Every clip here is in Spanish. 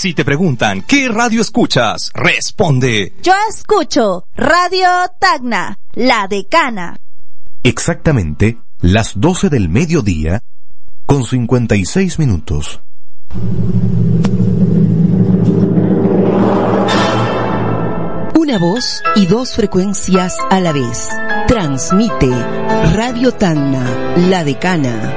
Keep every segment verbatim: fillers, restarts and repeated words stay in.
Si te preguntan, ¿qué radio escuchas? Responde. Yo escucho Radio Tacna, La Decana. Exactamente las doce del mediodía con cincuenta y seis minutos. Una voz y dos frecuencias a la vez. Transmite Radio Tacna, La Decana.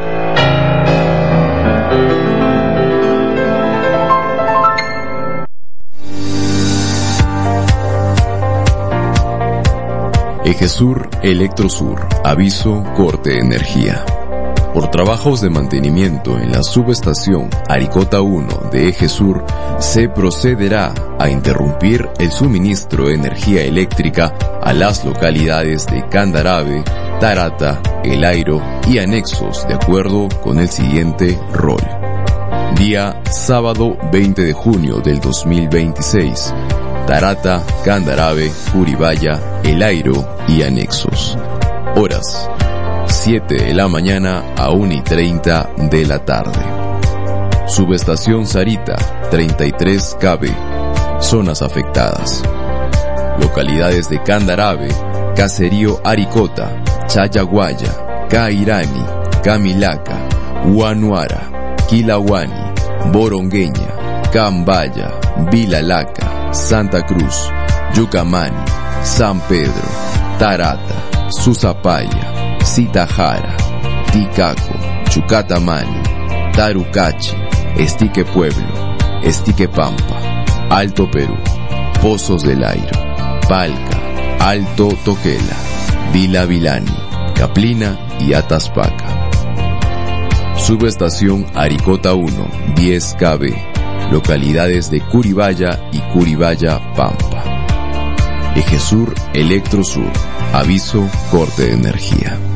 Ejesur Electrosur, aviso corte de energía. Por trabajos de mantenimiento en la subestación Aricota uno de Ejesur, se procederá a interrumpir el suministro de energía eléctrica a las localidades de Candarave, Tarata, El Airo y anexos de acuerdo con el siguiente rol. Día sábado veinte de junio del dos mil veintiséis. Tarata, Candarave, Curibaya, El Airo y anexos. Horas: siete de la mañana a una y treinta de la tarde. Subestación Sarita, treinta y tres kilómetros. Zonas afectadas: localidades de Candarave, Caserío Aricota, Chayaguaya, Cairani, Camilaca, Huanuara, Quilahuani, Borongueña, Cambaya, Vilalaca, Santa Cruz, Yucamani, San Pedro, Tarata, Susapaya, Citajara, Ticaco, Chucatamani, Tarucachi, Estique Pueblo, Estique Pampa, Alto Perú, Pozos del Airo, Palca, Alto Toquela, Vila Vilani, Caplina y Ataspaca. Subestación Aricota uno, diez kilómetros. Localidades de Curibaya y Curibaya Pampa. Ejesur Electrosur, aviso corte de energía.